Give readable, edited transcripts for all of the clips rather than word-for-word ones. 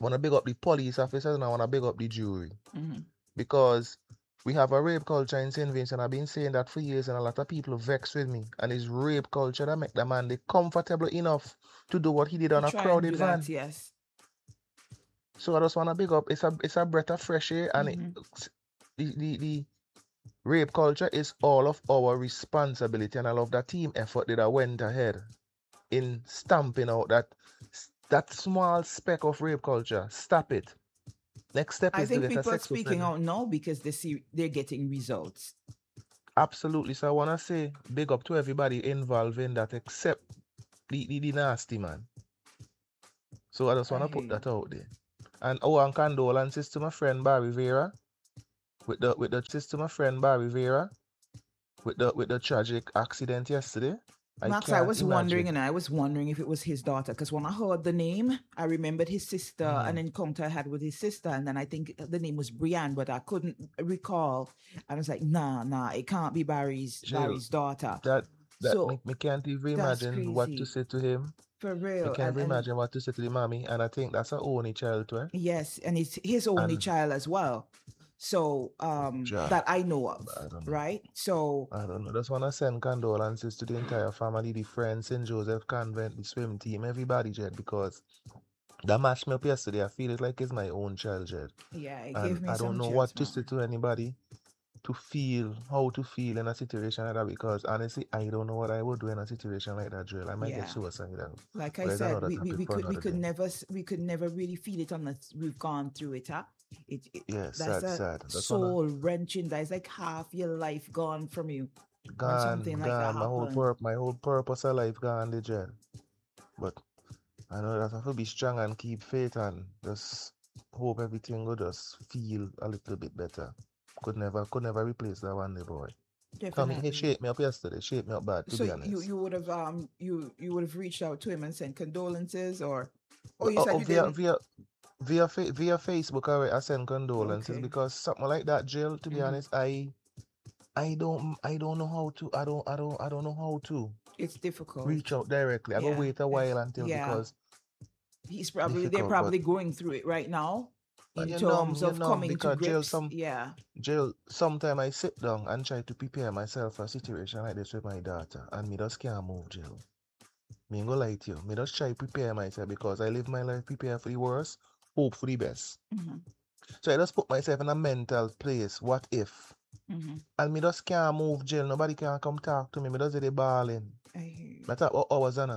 want to big up the police officers and I want to big up the jury. Mm-hmm. Because we have a rape culture in St. Vincent. I've been saying that for years and a lot of people vex with me. And it's rape culture that make the man they comfortable enough to do what he did on To a try and crowded do van. that, yes. So I just want to big up. It's a breath of fresh air and the rape culture is all of our responsibility. And I love that team effort that I went ahead in stamping out that small speck of rape culture. Stop it. Next step I is to think get a people are sex speaking offender. out now because they're getting results. Absolutely. So I want to say big up to everybody involved in that except the nasty man. So I just want to put that out there. And and condolences to my friend Barry Vera with the tragic accident yesterday. Max, I was wondering if it was his daughter because when I heard the name, I remembered his sister, an encounter I had with his sister, and then I think the name was Brianne, but I couldn't recall. I was like, nah, it can't be Barry's daughter. Me can't even imagine what to say to him. For real. I can't even imagine what to say to the mommy, and I think that's her only child to her. Yes, and it's his only child as well. So that I know of, right? So I don't know. Just want to send condolences to the entire family, the friends, St. Joseph Convent, the swim team, everybody, Jed, because that matched me up yesterday. I feel it like it's my own child, Jed. Yeah, it gave me I don't know what to say to anybody how to feel in a situation like that, because honestly, I don't know what I would do in a situation like that, Joel. I might get suicidal. Like I said, we could never really feel it unless we've gone through it, huh? Yes, that's sad. Soul wrenching. That's like half your life gone from you. Gone, something like that my whole purpose of life gone, the Joel. But I know that I have to be strong and keep faith and just hope everything will just feel a little bit better. Could never replace that one, the boy. Definitely. He shaped me up yesterday. Shaped me up bad, to be honest. So you would have you would have reached out to him and sent condolences, or you said you didn't? Via Facebook, I send condolences because something like that, Jill. To be honest, I don't know how to. I don't know how to. It's difficult. Reach out directly. I go wait a while until because they're probably going through it right now. In terms of coming to grips, Jill, sometimes I sit down and try to prepare myself for a situation like this with my daughter, and me just can't move, Jill. Me ain't gonna lie to you. Me just try to prepare myself because I live my life prepare for the worst, hope for the best. So I just put myself in a mental place. What if? And me just can't move, Jill. Nobody can come talk to me. Me just do the balling. I thought hours, Anna.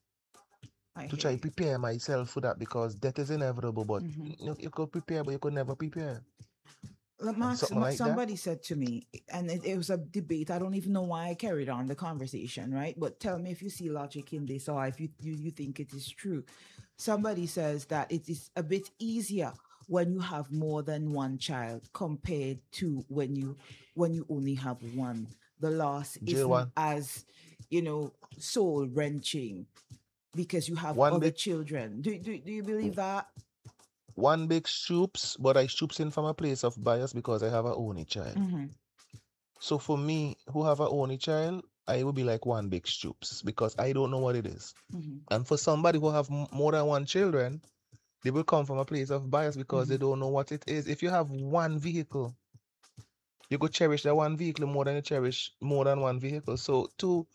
To try to prepare myself for that because death is inevitable, but you could prepare, but you could never prepare. Max, somebody said to me, and it was a debate. I don't even know why I carried on the conversation, right? But tell me if you see logic in this or if you think it is true. Somebody says that it is a bit easier when you have more than one child compared to when you only have one. The loss isn't as, soul wrenching because you have other children. Do you believe that? One big shoops, but I shoops in from a place of bias because I have an only child. So for me, who have an only child, I will be like one big shoops because I don't know what it is. And for somebody who have more than one children, they will come from a place of bias because they don't know what it is. If you have one vehicle, you could cherish that one vehicle more than you cherish more than one vehicle. So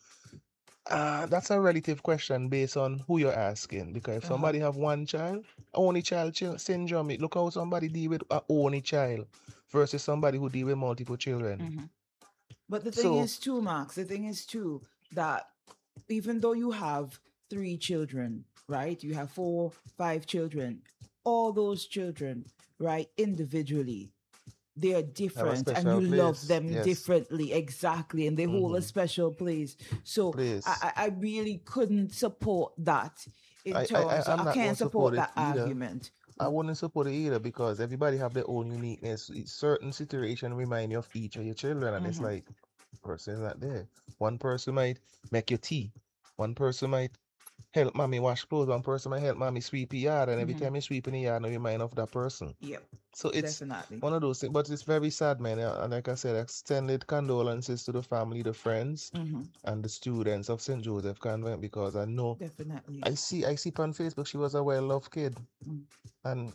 that's a relative question based on who you're asking. Because if somebody have one child, only child syndrome, look how somebody deal with an only child versus somebody who deal with multiple children. But the thing is too, Max, that even though you have 3 children, right? You have 4, 5 children, all those children, right, individually, they are different and you love them differently, exactly, and they hold a special place. So I really couldn't support that in terms of, I can't support that argument. I wouldn't support it either because everybody have their own uniqueness. Certain situation remind you of each of your children, and it's like person is not there. One person might make your tea. One person might help mommy wash clothes. One person might help mommy sweep the yard, and every time you sweep in the yard, now you mind of that person. Yep. So it's one of those things, but it's very sad, man. And like I said, extended condolences to the family, the friends, and the students of St. Joseph Convent because I know definitely I see on Facebook she was a well-loved kid, and